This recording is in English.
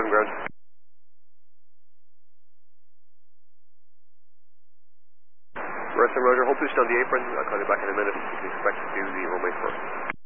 confirm ground. Rest and Roger, hold position on the apron. I'll call you back in a minute. We expect to do the runway first.